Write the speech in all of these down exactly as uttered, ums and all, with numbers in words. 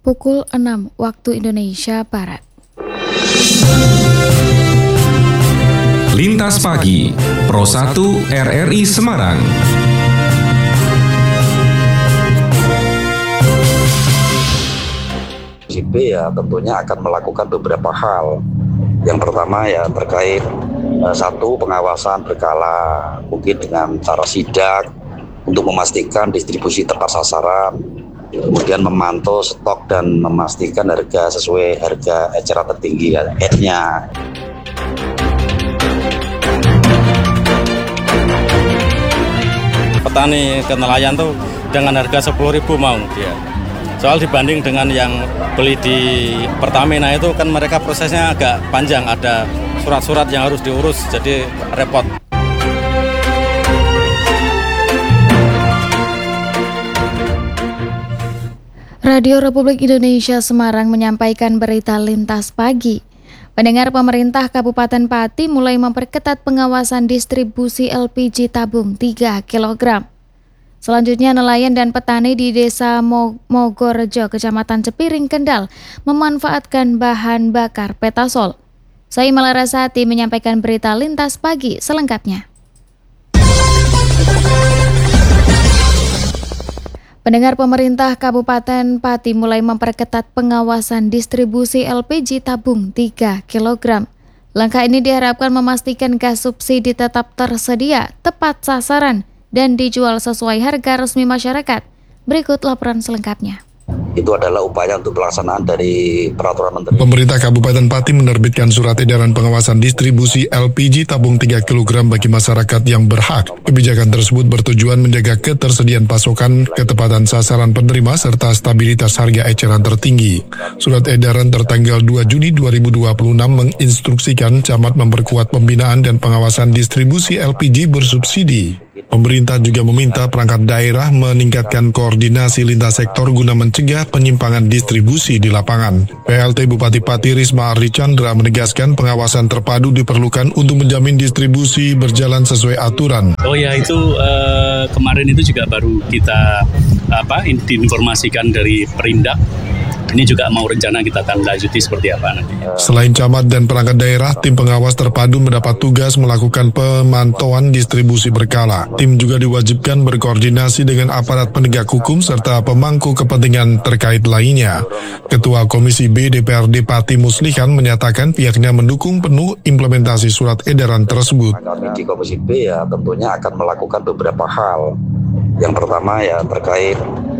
pukul enam waktu Indonesia Barat. Lintas Pagi, Pro satu R R I Semarang. Komisi B ya tentunya akan melakukan beberapa hal. Yang pertama ya terkait eh, satu pengawasan berkala, mungkin dengan cara sidak untuk memastikan distribusi tepat sasaran, kemudian memantau stok dan memastikan harga sesuai harga eceran tertinggi ya, E-nya. Petani ke nelayan tuh dengan harga sepuluh ribu mau dia. Soal dibanding dengan yang beli di Pertamina itu kan mereka prosesnya agak panjang, ada surat-surat yang harus diurus, jadi repot. Radio Republik Indonesia Semarang menyampaikan berita Lintas Pagi. Pendengar, pemerintah Kabupaten Pati mulai memperketat pengawasan distribusi L P G tabung tiga kilogram. Selanjutnya, nelayan dan petani di Desa Mogorejo, Kecamatan Cepiring, Kendal, memanfaatkan bahan bakar petasol. Saya Malarasati menyampaikan berita Lintas Pagi selengkapnya. Pendengar, pemerintah Kabupaten Pati mulai memperketat pengawasan distribusi L P G tabung tiga kilogram. Langkah ini diharapkan memastikan gas subsidi tetap tersedia, tepat sasaran, dan dijual sesuai harga resmi masyarakat. Berikut laporan selengkapnya. Itu adalah upaya untuk pelaksanaan dari Peraturan Menteri. Pemerintah Kabupaten Pati menerbitkan surat edaran pengawasan distribusi L P G tabung tiga kilogram bagi masyarakat yang berhak. Kebijakan tersebut bertujuan menjaga ketersediaan pasokan, ketepatan sasaran penerima, serta stabilitas harga eceran tertinggi. Surat edaran tertanggal dua Juni dua ribu dua puluh enam menginstruksikan camat memperkuat pembinaan dan pengawasan distribusi L P G bersubsidi. Pemerintah juga meminta perangkat daerah meningkatkan koordinasi lintas sektor guna mencegah penyimpangan distribusi di lapangan. P L T Bupati Pati Risma Ardi Chandra menegaskan pengawasan terpadu diperlukan untuk menjamin distribusi berjalan sesuai aturan. Oh ya, itu eh, kemarin itu juga baru kita apa diinformasikan dari Perindak. Ini juga mau rencana kita akan lanjuti seperti apa nanti. Selain camat dan perangkat daerah, tim pengawas terpadu mendapat tugas melakukan pemantauan distribusi berkala. Tim juga diwajibkan berkoordinasi dengan aparat penegak hukum serta pemangku kepentingan terkait lainnya. Ketua Komisi B D P R D Pati Muslihan menyatakan pihaknya mendukung penuh implementasi surat edaran tersebut. Kami di Komisi B ya tentunya akan melakukan beberapa hal. Yang pertama ya terkait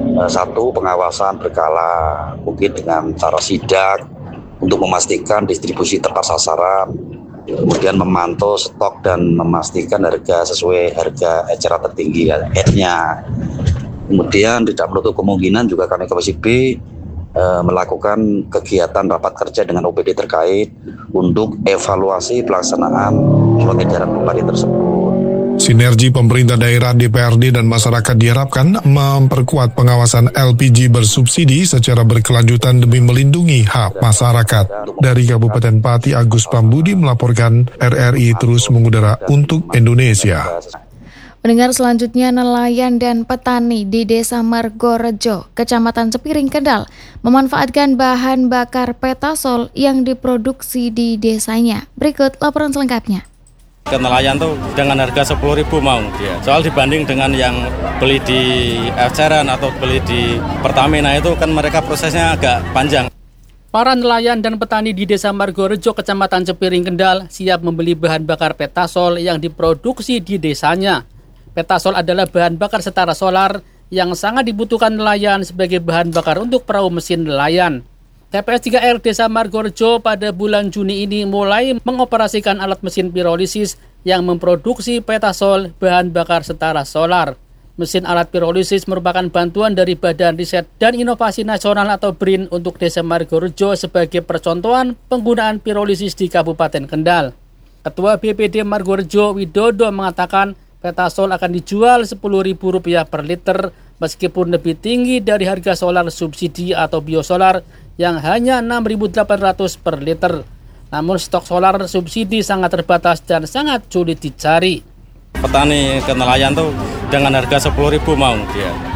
satu pengawasan berkala, mungkin dengan cara sidak untuk memastikan distribusi tepat sasaran, kemudian memantau stok dan memastikan harga sesuai harga eceran tertinggi ya, E-nya. Kemudian tidak menutup kemungkinan juga kami Komisi B e, melakukan kegiatan rapat kerja dengan O P D terkait untuk evaluasi pelaksanaan surat edaran Bupati tersebut. Sinergi pemerintah daerah, D P R D, dan masyarakat diharapkan memperkuat pengawasan L P G bersubsidi secara berkelanjutan demi melindungi hak masyarakat. Dari Kabupaten Pati, Agus Pambudi melaporkan, R R I terus mengudara untuk Indonesia. Pendengar, selanjutnya, nelayan dan petani di Desa Margorejo, Kecamatan Cepiring, Kendal, memanfaatkan bahan bakar petasol yang diproduksi di desanya. Berikut laporan selengkapnya. Ke nelayan tuh dengan harga sepuluh ribu mau dia. Soal dibanding dengan yang beli di eceran atau beli di Pertamina itu kan mereka prosesnya agak panjang. Para nelayan dan petani di Desa Margorejo, Kecamatan Cepiring, Kendal siap membeli bahan bakar petasol yang diproduksi di desanya. Petasol adalah bahan bakar setara solar yang sangat dibutuhkan nelayan sebagai bahan bakar untuk perahu mesin nelayan. T P S tiga R Desa Margorejo pada bulan Juni ini mulai mengoperasikan alat mesin pirolisis yang memproduksi petasol bahan bakar setara solar. Mesin alat pirolisis merupakan bantuan dari Badan Riset dan Inovasi Nasional atau B R I N untuk Desa Margorejo sebagai percontohan penggunaan pirolisis di Kabupaten Kendal. Ketua B P D Margorejo Widodo mengatakan petasol akan dijual sepuluh ribu rupiah per liter meskipun lebih tinggi dari harga solar subsidi atau biosolar yang hanya enam ribu delapan ratus per liter. Namun stok solar subsidi sangat terbatas dan sangat sulit dicari. Petani ke nelayan tuh dengan harga sepuluh ribu mau dia.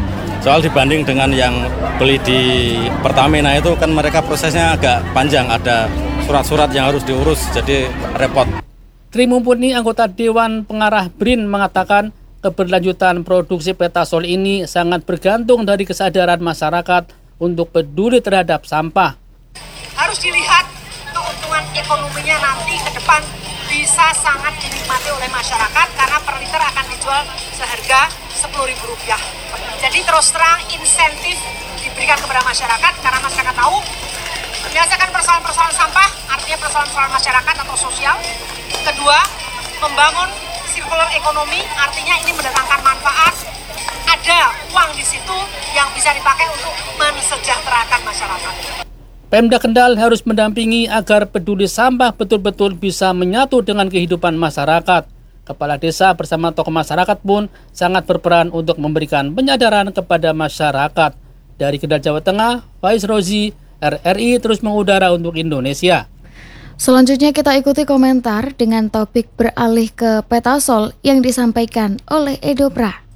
Soal dibanding dengan yang beli di Pertamina itu kan mereka prosesnya agak panjang, ada surat-surat yang harus diurus, jadi repot. Tri Mumpuni, anggota Dewan Pengarah B R I N, mengatakan keberlanjutan produksi Petasol ini sangat bergantung dari kesadaran masyarakat untuk peduli terhadap sampah. Harus dilihat keuntungan ekonominya nanti ke depan bisa sangat dinikmati oleh masyarakat karena per liter akan dijual seharga sepuluh ribu rupiah. Jadi terus terang insentif diberikan kepada masyarakat karena masyarakat tahu menyelesaikan persoalan-persoalan sampah artinya persoalan-persoalan masyarakat atau sosial. Kedua, membangun circular ekonomi artinya ini mendatangkan manfaat. Ada uang di situ yang bisa dipakai untuk mensejahterakan masyarakat. Pemda Kendal harus mendampingi agar peduli sampah betul-betul bisa menyatu dengan kehidupan masyarakat. Kepala desa bersama tokoh masyarakat pun sangat berperan untuk memberikan penyadaran kepada masyarakat. Dari Kendal, Jawa Tengah, Faiz Rozi, R R I terus mengudara untuk Indonesia. Selanjutnya kita ikuti komentar dengan topik beralih ke Petasol yang disampaikan oleh Edopra.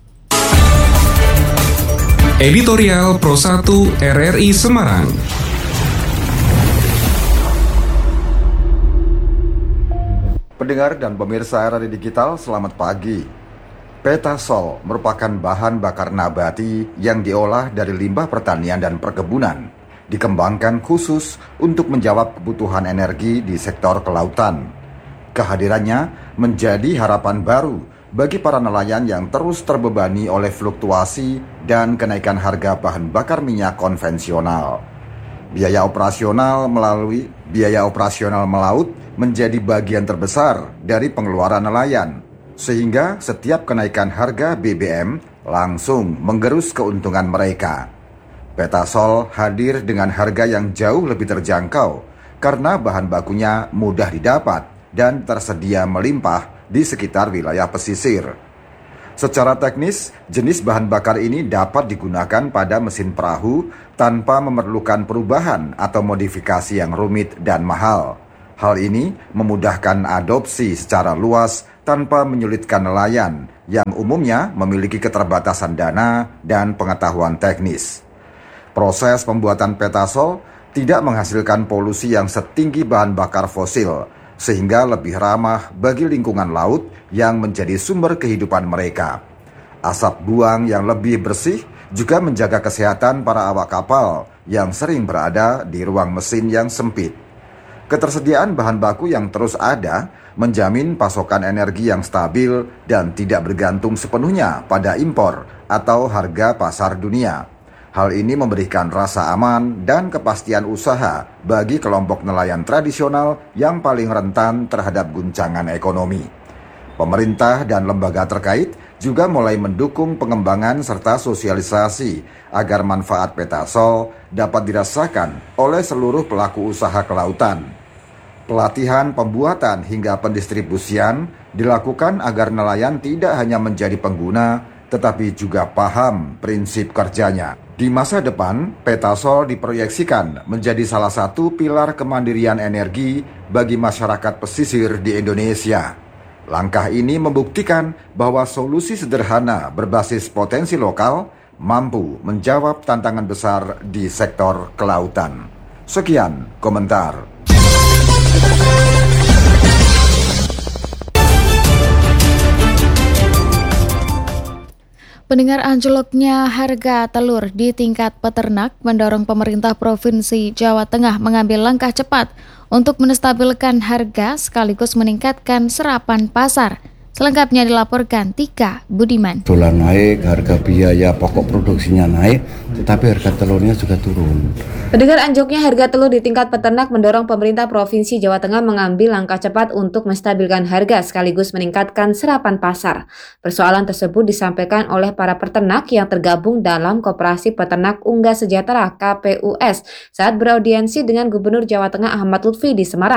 Editorial Pro satu R R I Semarang. Pendengar dan pemirsa Radio Digital, selamat pagi. Petasol merupakan bahan bakar nabati yang diolah dari limbah pertanian dan perkebunan, dikembangkan khusus untuk menjawab kebutuhan energi di sektor kelautan. Kehadirannya menjadi harapan baru bagi para nelayan yang terus terbebani oleh fluktuasi dan kenaikan harga bahan bakar minyak konvensional. Biaya operasional melalui biaya operasional melaut menjadi bagian terbesar dari pengeluaran nelayan, sehingga setiap kenaikan harga B B M langsung menggerus keuntungan mereka. Petasol hadir dengan harga yang jauh lebih terjangkau karena bahan bakunya mudah didapat dan tersedia melimpah di sekitar wilayah pesisir. Secara teknis, jenis bahan bakar ini dapat digunakan pada mesin perahu tanpa memerlukan perubahan atau modifikasi yang rumit dan mahal. Hal ini memudahkan adopsi secara luas tanpa menyulitkan nelayan yang umumnya memiliki keterbatasan dana dan pengetahuan teknis. Proses pembuatan Petasol tidak menghasilkan polusi yang setinggi bahan bakar fosil, sehingga lebih ramah bagi lingkungan laut yang menjadi sumber kehidupan mereka. Asap buang yang lebih bersih juga menjaga kesehatan para awak kapal yang sering berada di ruang mesin yang sempit. Ketersediaan bahan baku yang terus ada menjamin pasokan energi yang stabil dan tidak bergantung sepenuhnya pada impor atau harga pasar dunia. Hal ini memberikan rasa aman dan kepastian usaha bagi kelompok nelayan tradisional yang paling rentan terhadap guncangan ekonomi. Pemerintah dan lembaga terkait juga mulai mendukung pengembangan serta sosialisasi agar manfaat Petasol dapat dirasakan oleh seluruh pelaku usaha kelautan. Pelatihan pembuatan hingga pendistribusian dilakukan agar nelayan tidak hanya menjadi pengguna, tetapi juga paham prinsip kerjanya. Di masa depan, Petasol diproyeksikan menjadi salah satu pilar kemandirian energi bagi masyarakat pesisir di Indonesia. Langkah ini membuktikan bahwa solusi sederhana berbasis potensi lokal mampu menjawab tantangan besar di sektor kelautan. Sekian komentar. Pendengar, anjloknya harga telur di tingkat peternak mendorong pemerintah Provinsi Jawa Tengah mengambil langkah cepat untuk menstabilkan harga sekaligus meningkatkan serapan pasar. Selengkapnya dilaporkan Tika Budiman. Dolar naik, harga biaya pokok produksinya naik, tetapi harga telurnya juga turun. Pendengar, anjloknya harga telur di tingkat peternak mendorong pemerintah Provinsi Jawa Tengah mengambil langkah cepat untuk menstabilkan harga sekaligus meningkatkan serapan pasar. Persoalan tersebut disampaikan oleh para peternak yang tergabung dalam Koperasi Peternak Unggas Sejahtera K P U S saat beraudiensi dengan Gubernur Jawa Tengah Ahmad Lutfi di Semarang.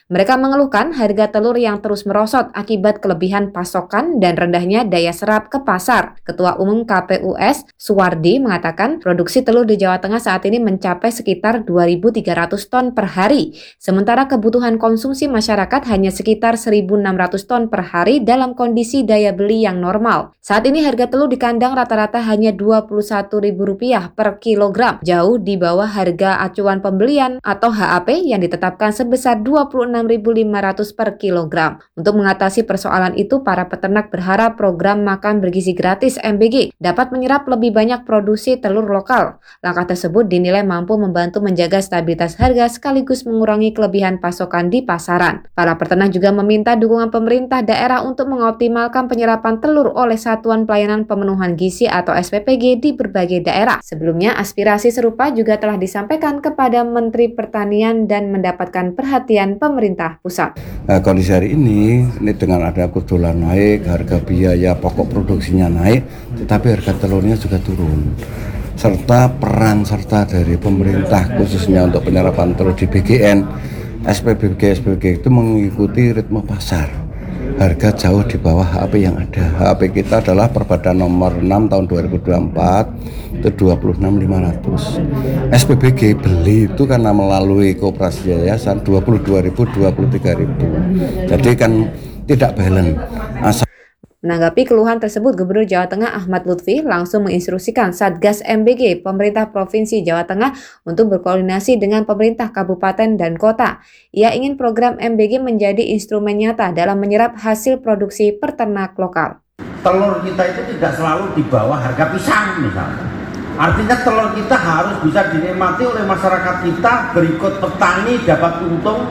Mereka mengeluhkan harga telur yang terus merosot akibat kelebihan pasokan dan rendahnya daya serap ke pasar. Ketua Umum K P U S, Suwardi, mengatakan produksi telur di Jawa Tengah saat ini mencapai sekitar dua ribu tiga ratus ton per hari, sementara kebutuhan konsumsi masyarakat hanya sekitar seribu enam ratus ton per hari dalam kondisi daya beli yang normal. Saat ini harga telur di kandang rata-rata hanya dua puluh satu ribu rupiah per kilogram, jauh di bawah harga acuan pembelian atau H A P yang ditetapkan sebesar dua puluh enam ribu lima ratus per kilogram. Untuk mengatasi persoalan itu, para peternak berharap program makan bergizi gratis M B G dapat menyerap lebih banyak produksi telur lokal. Langkah tersebut dinilai mampu membantu menjaga stabilitas harga sekaligus mengurangi kelebihan pasokan di pasaran. Para peternak juga meminta dukungan pemerintah daerah untuk mengoptimalkan penyerapan telur oleh Satuan Pelayanan Pemenuhan Gizi atau S P P G di berbagai daerah. Sebelumnya, aspirasi serupa juga telah disampaikan kepada Menteri Pertanian dan mendapatkan perhatian pemerintah pusat. Nah, kondisi hari ini, ini dengan ada kedolar naik, harga biaya pokok produksinya naik, tetapi harga telurnya juga turun. Serta peran serta dari pemerintah khususnya untuk penyerapan telur di B G N, S P B G S P B G itu mengikuti ritme pasar. Harga jauh di bawah H A P yang ada. H A P kita adalah Perpres nomor enam tahun dua ribu dua puluh empat itu dua puluh enam ribu lima ratus. S P B G beli itu karena melalui koperasi yayasan dua puluh dua ribu, dua puluh tiga ribu. Jadi kan tidak balance. Asal Menanggapi keluhan tersebut, Gubernur Jawa Tengah Ahmad Lutfi langsung menginstruksikan Satgas M B G Pemerintah Provinsi Jawa Tengah untuk berkoordinasi dengan pemerintah kabupaten dan kota. Ia ingin program M B G menjadi instrumen nyata dalam menyerap hasil produksi peternak lokal. Telur kita itu tidak selalu di bawah harga pisang misalnya. Artinya telur kita harus bisa dinikmati oleh masyarakat kita, berikut petani dapat untung,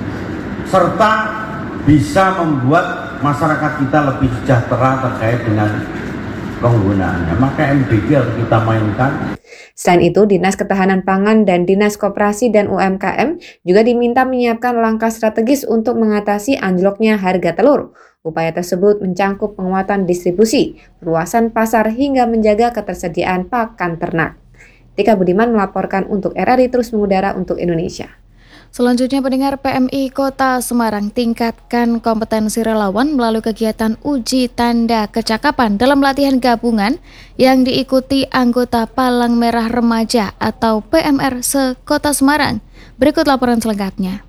serta bisa membuat masyarakat kita lebih sejahtera terkait dengan penggunaannya. Maka M B G harus kita mainkan. Selain itu, Dinas Ketahanan Pangan dan Dinas Koperasi dan U M K M juga diminta menyiapkan langkah strategis untuk mengatasi anjloknya harga telur. Upaya tersebut mencangkup penguatan distribusi, perluasan pasar hingga menjaga ketersediaan pakan ternak. Tika Budiman melaporkan untuk R R I Terus Mengudara untuk Indonesia. Selanjutnya, pendengar, P M I Kota Semarang tingkatkan kompetensi relawan melalui kegiatan uji tanda kecakapan dalam latihan gabungan yang diikuti anggota Palang Merah Remaja atau P M R se-Kota Semarang. Berikut laporan selengkapnya.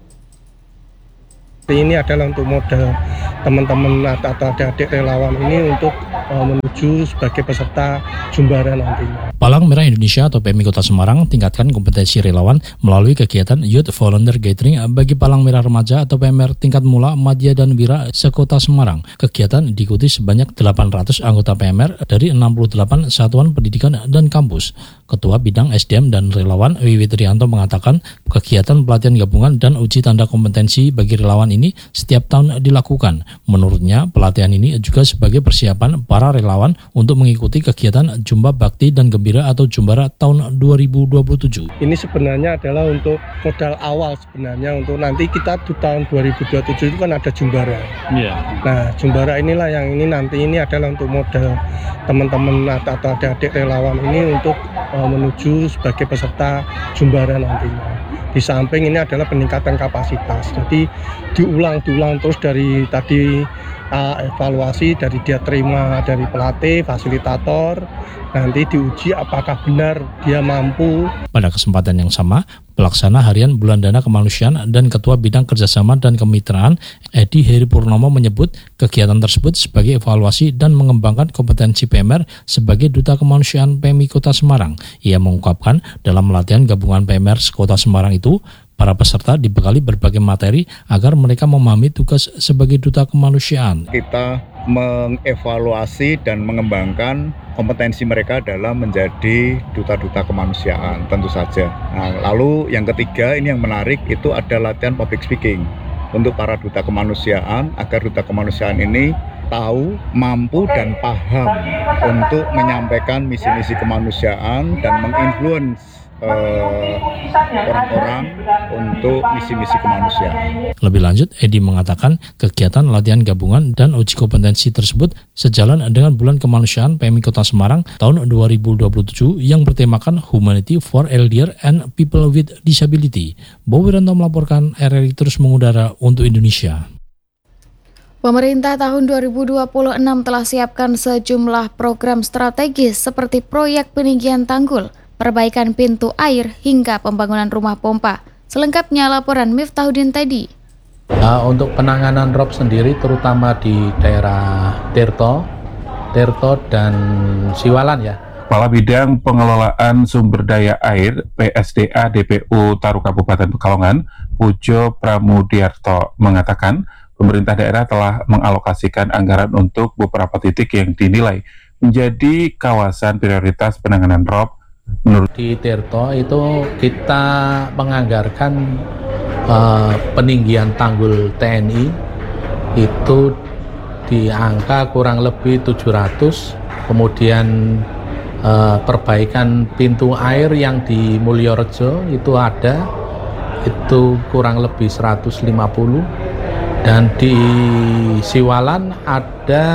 Ini adalah untuk modal teman-teman atau adik-adik relawan ini untuk uh, menuju sebagai peserta Jumbara nantinya. Palang Merah Indonesia atau P M I Kota Semarang tingkatkan kompetensi relawan melalui kegiatan Youth Volunteer Gathering bagi Palang Merah Remaja atau P M R tingkat mula, madya, dan wira se-Kota Semarang. Kegiatan diikuti sebanyak delapan ratus anggota P M R dari enam puluh delapan satuan pendidikan dan kampus. Ketua Bidang S D M dan Relawan Wiwi Trianto mengatakan kegiatan pelatihan gabungan dan uji tanda kompetensi bagi relawan ini setiap tahun dilakukan. Menurutnya, pelatihan ini juga sebagai persiapan para relawan untuk mengikuti kegiatan Jumba Bakti dan Gembira atau Jumbara tahun dua ribu dua puluh tujuh. Ini sebenarnya adalah untuk modal awal sebenarnya untuk nanti kita di tahun dua ribu dua puluh tujuh itu kan ada Jumbara. Iya. Nah, Jumbara inilah yang ini nanti ini adalah untuk modal teman-teman atau adik-adik relawan ini untuk uh, menuju sebagai peserta Jumbara nantinya. Di samping ini adalah peningkatan kapasitas. Jadi diulang-diulang terus dari tadi uh, evaluasi dari dia terima dari pelatih, fasilitator, nanti diuji apakah benar dia mampu. Pada kesempatan yang sama, Pelaksana Harian Bulan Dana Kemanusiaan dan Ketua Bidang Kerjasama dan Kemitraan Edi Heri Purnomo menyebut kegiatan tersebut sebagai evaluasi dan mengembangkan kompetensi P M R sebagai Duta Kemanusiaan P M I Kota Semarang. Ia mengungkapkan dalam latihan gabungan P M R Kota Semarang itu, para peserta dibekali berbagai materi agar mereka memahami tugas sebagai duta kemanusiaan. Kita mengevaluasi dan mengembangkan kompetensi mereka dalam menjadi duta-duta kemanusiaan, tentu saja. Nah, lalu yang ketiga, ini yang menarik, itu ada latihan public speaking untuk para duta kemanusiaan, agar duta kemanusiaan ini tahu, mampu, dan paham untuk menyampaikan misi-misi kemanusiaan dan menginfluence eh, orang-orang untuk misi-misi kemanusiaan. Lebih lanjut, Edi mengatakan kegiatan latihan gabungan dan uji kompetensi tersebut sejalan dengan Bulan Kemanusiaan P M I Kota Semarang tahun dua ribu dua puluh tujuh yang bertemakan Humanity for Elder and People with Disability. Bowo Wiranto melaporkan, R R I terus mengudara untuk Indonesia. Pemerintah tahun dua ribu dua puluh enam telah siapkan sejumlah program strategis seperti proyek peninggian tanggul, perbaikan pintu air, hingga pembangunan rumah pompa. Selengkapnya laporan Miftahudin tadi. Nah, untuk penanganan rob sendiri terutama di daerah Tirto, Tirto dan Siwalan ya. Kepala Bidang Pengelolaan Sumber Daya Air P S D A D P U Taru Kabupaten Pekalongan, Pujo Pramudiarto mengatakan pemerintah daerah telah mengalokasikan anggaran untuk beberapa titik yang dinilai menjadi kawasan prioritas penanganan rob. Menurut di Tirto itu kita menganggarkan uh, peninggian tanggul T N I itu di angka kurang lebih tujuh ratus, kemudian uh, perbaikan pintu air yang di Mulyorejo itu ada itu kurang lebih seratus lima puluh, dan di Siwalan ada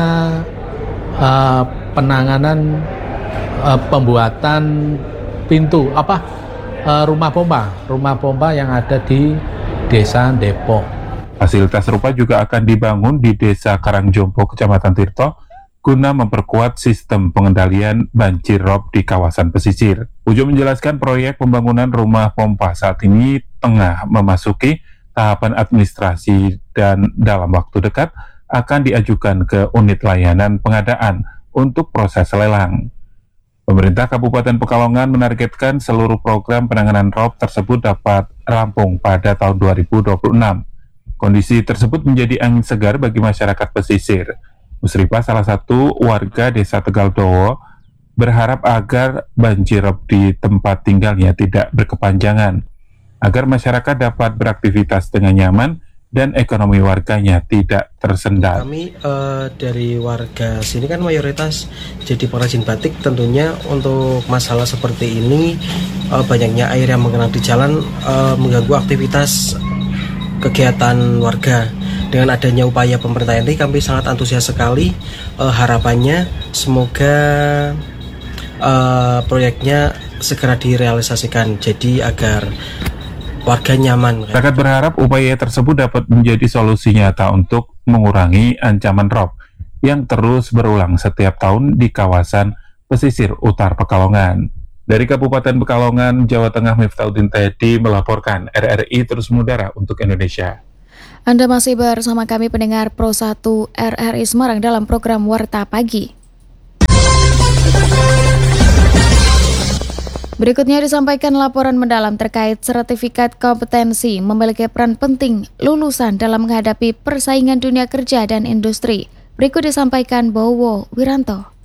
uh, penanganan uh, pembuatan pintu apa uh, rumah pompa rumah pompa yang ada di Desa Depok. Fasilitas serupa juga akan dibangun di Desa Karangjompo, Kecamatan Tirto, guna memperkuat sistem pengendalian banjir rob di kawasan pesisir. Pujo menjelaskan proyek pembangunan rumah pompa saat ini tengah memasuki tahapan administrasi dan dalam waktu dekat akan diajukan ke unit layanan pengadaan untuk proses lelang. Pemerintah Kabupaten Pekalongan menargetkan seluruh program penanganan rob tersebut dapat rampung pada tahun dua ribu dua puluh enam. Kondisi tersebut menjadi angin segar bagi masyarakat pesisir. Musrifah, salah satu warga Desa Tegal Dowo, berharap agar banjir rob di tempat tinggalnya tidak berkepanjangan, agar masyarakat dapat beraktivitas dengan nyaman dan ekonomi warganya tidak tersendat. Kami uh, dari warga sini kan mayoritas jadi pengrajin batik. Tentunya untuk masalah seperti ini uh, banyaknya air yang mengenang di jalan uh, mengganggu aktivitas kegiatan warga. Dengan adanya upaya pemerintah ini kami sangat antusias sekali. Uh, harapannya semoga uh, proyeknya segera direalisasikan jadi agar warga nyaman. Masyarakat berharap upaya tersebut dapat menjadi solusi nyata untuk mengurangi ancaman rob yang terus berulang setiap tahun di kawasan pesisir utara Pekalongan. Dari Kabupaten Pekalongan, Jawa Tengah, Miftahudin Tedi melaporkan. R R I terus mengudara untuk Indonesia. Anda masih bersama kami pendengar Pro satu R R I Semarang dalam program Warta Pagi. Berikutnya disampaikan laporan mendalam terkait sertifikat kompetensi memiliki peran penting lulusan dalam menghadapi persaingan dunia kerja dan industri. Berikut disampaikan Bowo Wiranto.